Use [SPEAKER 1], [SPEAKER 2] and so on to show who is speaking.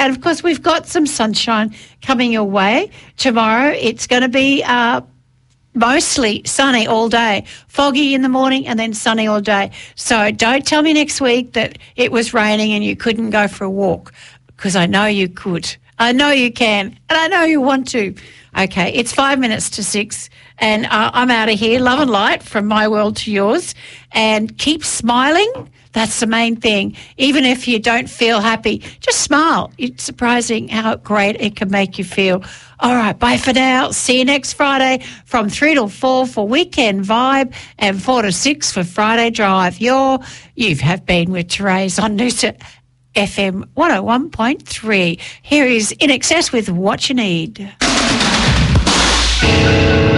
[SPEAKER 1] And, of course, we've got some sunshine coming your way. Tomorrow it's going to be mostly sunny all day, foggy in the morning and then sunny all day. So don't tell me next week that it was raining and you couldn't go for a walk, because I know you could. I know you can, and I know you want to. Okay, it's 5 minutes to 6, and I'm out of here. Love and light from my world to yours, and keep smiling. That's the main thing. Even if you don't feel happy, just smile. It's surprising how great it can make you feel. All right, bye for now. See you next Friday from 3 till 4 for Weekend Vibe and 4 to 6 for Friday Drive. You have been with Therese on Noosa FM 101.3. Here is In Excess with What You Need.